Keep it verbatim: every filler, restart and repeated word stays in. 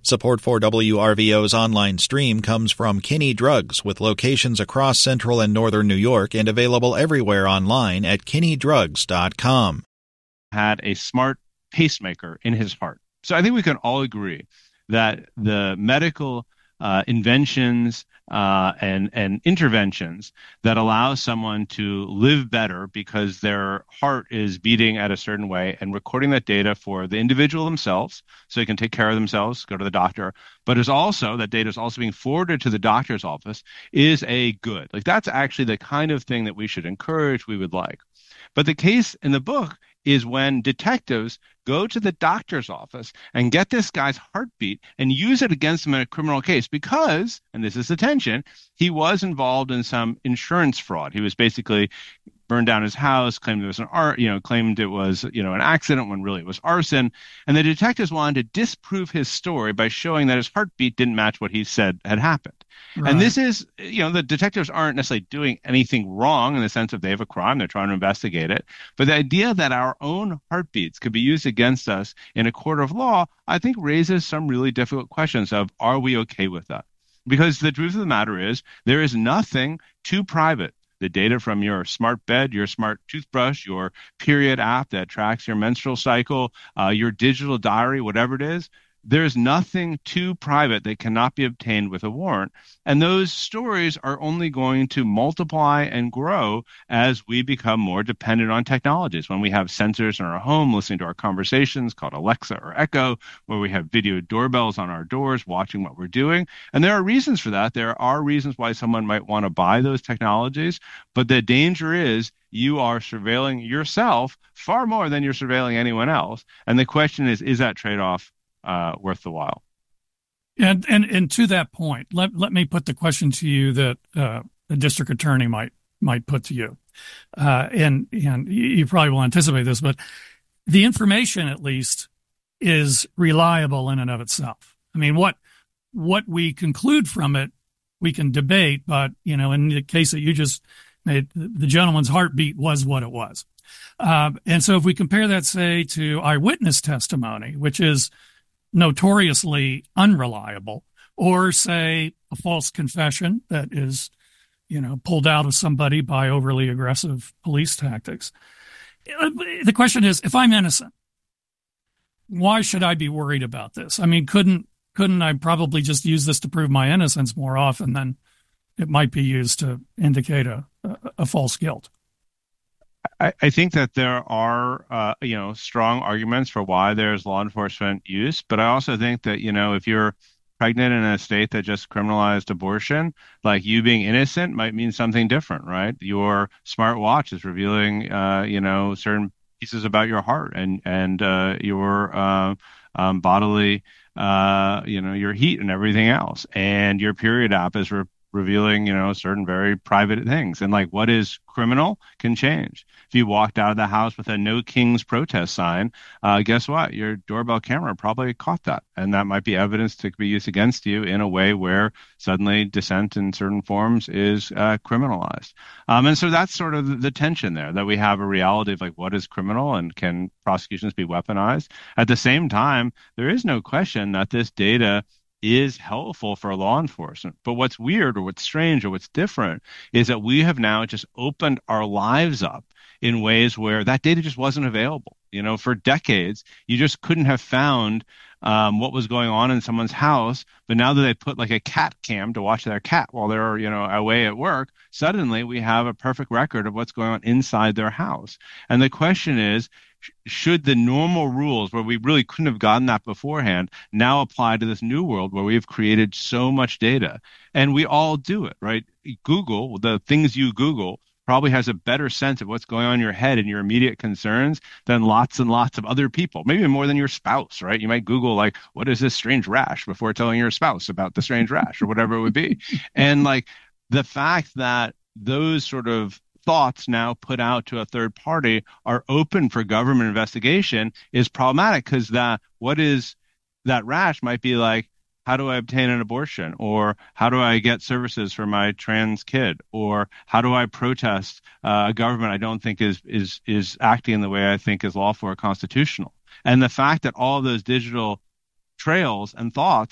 Support for W R V O's online stream comes from Kinney Drugs, with locations across central and northern New York and available everywhere online at kinney drugs dot com. Had a smart pacemaker in his heart. So I think we can all agree that the medical uh, inventions uh, and, and interventions that allow someone to live better because their heart is beating at a certain way, and recording that data for the individual themselves so they can take care of themselves, go to the doctor, but is also, that data is also being forwarded to the doctor's office, is a good. Like, that's actually the kind of thing that we should encourage, we would like. But the case in the book is when detectives go to the doctor's office and get this guy's heartbeat and use it against him in a criminal case because, and this is the tension, he was involved in some insurance fraud. He was basically burned down his house, claimed it was an art, you know, claimed it was, you know, an accident when really it was arson. And the detectives wanted to disprove his story by showing that his heartbeat didn't match what he said had happened. Right. And this is, you know, the detectives aren't necessarily doing anything wrong in the sense of they have a crime, they're trying to investigate it. But the idea that our own heartbeats could be used against us in a court of law, I think raises some really difficult questions of, are we okay with that? Because the truth of the matter is, there is nothing too private. The data from your smart bed, your smart toothbrush, your period app that tracks your menstrual cycle, uh, your digital diary, whatever it is, there's nothing too private that cannot be obtained with a warrant. And those stories are only going to multiply and grow as we become more dependent on technologies. When we have sensors in our home listening to our conversations called Alexa or Echo, where we have video doorbells on our doors watching what we're doing. And there are reasons for that. There are reasons why someone might want to buy those technologies. But the danger is you are surveilling yourself far more than you're surveilling anyone else. And the question is, is that trade-off Uh, worth the while? And and and to that point, let let me put the question to you that uh, the district attorney might might put to you, uh, and and you probably will anticipate this, but the information at least is reliable in and of itself. I mean, what what we conclude from it, we can debate, but you know, in the case that you just made, the gentleman's heartbeat was what it was, uh, and so if we compare that, say, to eyewitness testimony, which is notoriously unreliable, or say a false confession that is, you know, pulled out of somebody by overly aggressive police tactics. The question is, if I'm innocent, why should I be worried about this? I mean, couldn't couldn't I probably just use this to prove my innocence more often than it might be used to indicate a, a, a false guilt? I, I think that there are, uh, you know, strong arguments for why there's law enforcement use. But I also think that, you know, if you're pregnant in a state that just criminalized abortion, like, you being innocent might mean something different, right? Your smartwatch is revealing, uh, you know, certain pieces about your heart and, and uh, your uh, um, bodily, uh, you know, your heat and everything else. And your period app is re- revealing, you know, certain very private things. And like, what is criminal can change. If you walked out of the house with a No Kings protest sign, uh, guess what? Your doorbell camera probably caught that. And that might be evidence to be used against you in a way where suddenly dissent in certain forms is uh, criminalized. Um, and so that's sort of the tension there, that we have a reality of like, what is criminal and can prosecutions be weaponized? At the same time, there is no question that this data is helpful for law enforcement. But what's weird or what's strange or what's different is that we have now just opened our lives up in ways where that data just wasn't available. You know, for decades, you just couldn't have found um, what was going on in someone's house. But now that they put like a cat cam to watch their cat while they're, you know, away at work, suddenly we have a perfect record of what's going on inside their house. And the question is, should the normal rules where we really couldn't have gotten that beforehand now apply to this new world where we've created so much data? And we all do it, right? Google, the things you Google, probably has a better sense of what's going on in your head and your immediate concerns than lots and lots of other people, maybe more than your spouse, right? You might Google, like, what is this strange rash before telling your spouse about the strange rash or whatever it would be. And like, the fact that those sort of thoughts now put out to a third party are open for government investigation is problematic, because that what is that rash might be like, how do I obtain an abortion? Or how do I get services for my trans kid? Or how do I protest uh, a government I don't think is is is acting in the way I think is lawful or constitutional? And the fact that all of those digital trails and thoughts